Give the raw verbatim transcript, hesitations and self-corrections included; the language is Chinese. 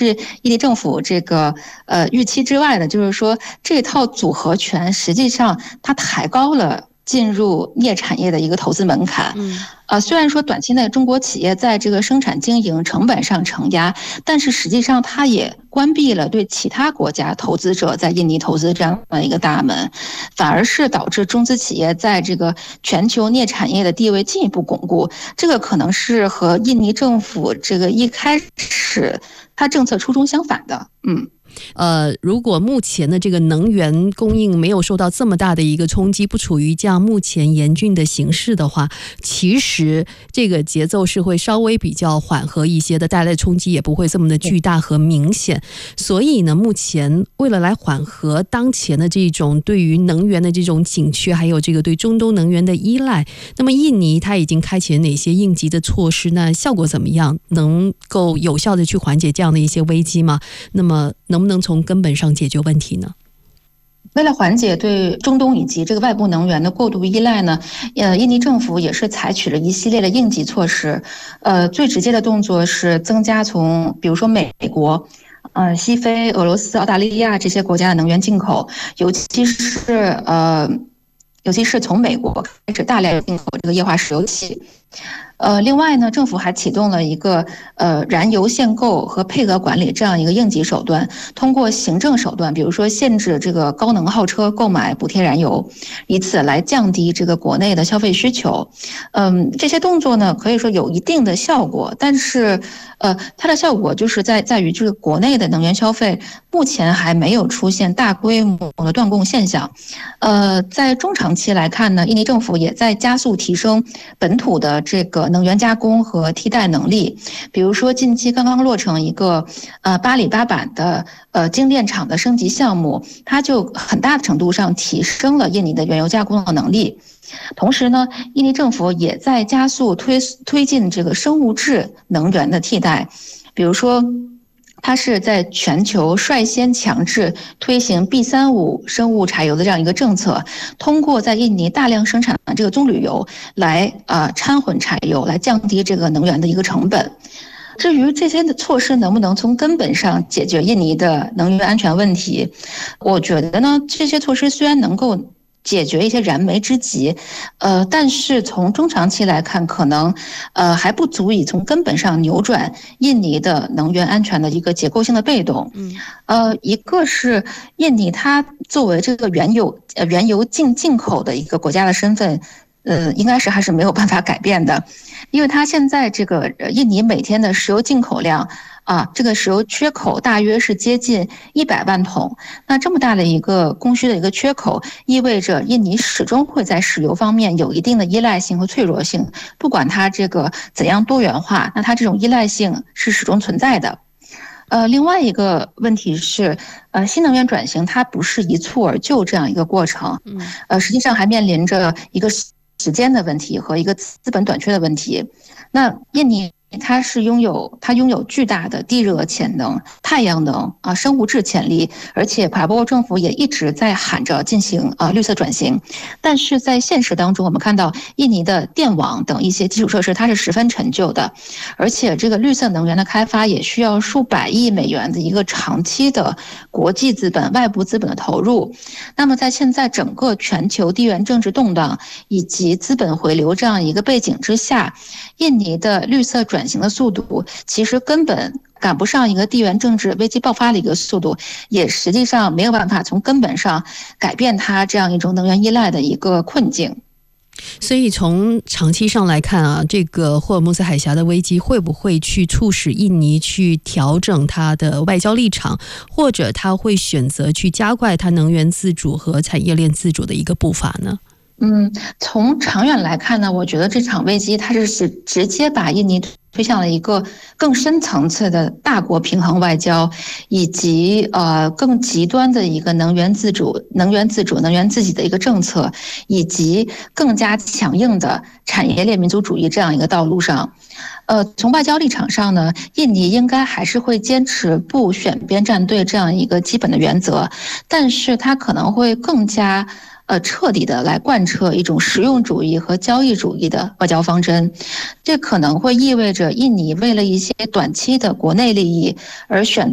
是印尼政府这个呃预期之外的，就是说这套组合拳实际上它抬高了进入镍产业的一个投资门槛。 嗯， 呃，虽然说短期内中国企业在这个生产经营成本上承压，但是实际上它也关闭了对其他国家投资者在印尼投资这样的一个大门，反而是导致中资企业在这个全球镍产业的地位进一步巩固。这个可能是和印尼政府这个一开始它政策初衷相反的。嗯。 呃，如果目前的这个能源供应没有受到这么大的一个冲击，不处于这样目前严峻的形势的话，其实这个节奏是会稍微比较缓和一些的，带来的冲击也不会这么的巨大和明显。所以呢，目前为了来缓和当前的这种对于能源的这种紧缺，还有这个对中东能源的依赖，那么印尼它已经开启了哪些应急的措施？那效果怎么样？能够有效的去缓解这样的一些危机吗？那么能不能从根本上解决问题呢？ 为了缓解对中东以及这个外部能源的过度依赖呢，呃，印尼政府也是采取了一系列的应急措施。呃，最直接的动作是增加从比如说美国、呃西非、俄罗斯、澳大利亚这些国家的能源进口，尤其是呃，尤其是从美国开始大量进口这个液化石油气。呃，另外呢，政府还启动了一个呃燃油限购和配额管理这样一个应急手段，通过行政手段，比如说限制这个高能耗车购买补贴燃油，以此来降低这个国内的消费需求。嗯，这些动作呢，可以说有一定的效果，但是呃，它的效果就是在在于这个国内的能源消费目前还没有出现大规模的断供现象。呃，在中长期来看呢，印尼政府也在加速提升本土的这个能源加工和替代能力。比如说，近期刚刚落成一个呃八里八板的呃精炼厂的升级项目，它就很大程度上提升了印尼的原油加工的能力。同时呢，印尼政府也在加速推推进这个生物质能源的替代，比如说。它是在全球率先强制推行 B 三五 生物柴油的这样一个政策，通过在印尼大量生产这个棕榈油来呃掺混柴油，来降低这个能源的一个成本。至于这些的措施能不能从根本上解决印尼的能源安全问题，我觉得呢，这些措施虽然能够解决一些燃眉之急，呃，但是从中长期来看，可能呃还不足以从根本上扭转印尼的能源安全的一个结构性的被动。 嗯， 呃，一个是印尼它作为这个原油呃原油进进口的一个国家的身份。呃，应该是还是没有办法改变的，因为它现在这个印尼每天的石油进口量啊，这个石油缺口大约是接近一百万桶。那这么大的一个供需的一个缺口，意味着印尼始终会在石油方面有一定的依赖性和脆弱性。不管它这个怎样多元化，那它这种依赖性是始终存在的。呃，另外一个问题是，呃，新能源转型它不是一蹴而就这样一个过程，呃，实际上还面临着一个时间的问题和一个资本短缺的问题。那印尼它是拥有它拥有巨大的地热潜能、太阳能啊、生物质潜力，而且帕波政府也一直在喊着进行啊绿色转型。但是在现实当中，我们看到印尼的电网等一些基础设施它是十分陈旧的，而且这个绿色能源的开发也需要数百亿美元的一个长期的国际资本、外部资本的投入。那么在现在整个全球地缘政治动荡以及资本回流这样一个背景之下，印尼的绿色转型的速度其实根本赶不上一个地缘政治危机爆发的一个速度，也实际上没有办法从根本上改变它这样一种能源依赖的一个困境。 所以从长期上来看啊，这个霍尔木兹海峡的危机会不会去促使印尼去调整它的外交立场，或者它会选择去加快它能源自主和产业链自主的一个步伐呢？ 嗯，从长远来看呢，我觉得这场危机它是直接把印尼推向了一个更深层次的大国平衡外交，以及呃更极端的一个能源自主、能源自主、能源自给的一个政策，以及更加强硬的产业链民族主义这样一个道路上。呃，从外交立场上呢，印尼应该还是会坚持不选边站队这样一个基本的原则，但是它可能会更加呃，彻底的来贯彻一种实用主义和交易主义的外交方针。这可能会意味着印尼为了一些短期的国内利益而选